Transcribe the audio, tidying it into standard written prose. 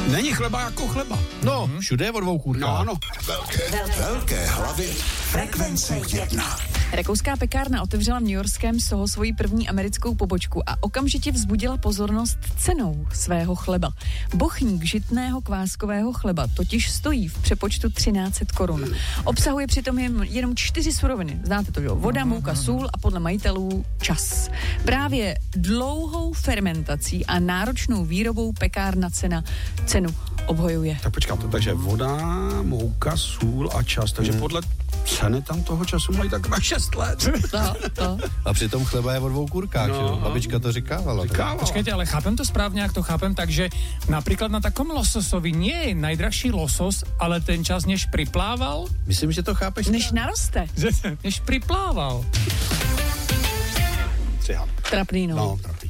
Není chleba jako chleba. No, všude je o dvou kůrkách. No, ano. Velké hlavy. Frekvence 1. Rakouská pekárna otevřela v newyorském Soho svoji první americkou pobočku a okamžitě vzbudila pozornost cenou svého chleba. Bochník žitného kváskového chleba totiž stojí v přepočtu 1300 korun. Obsahuje přitom jenom 4 suroviny. Znáte to, jo? Voda, mouka, sůl a podle majitelů čas. Právě dlouhou fermentací a náročnou výrobou pekárna cenu obhajuje. Tak počkáte, takže voda, mouka, sůl a čas, takže podle ceny tam toho času mají tak na 6 let. To. A přitom chleba je o dvou kůrkách, jo? Babička to říkávala. Počkajte, ale chápem to správně, jak to chápem, takže napríklad na takom lososovi nie je najdražší losos, ale ten čas než priplával? Myslím, že to chápeš. Než naroste. Než priplával. Třihám. Trapný, no. No, trapný.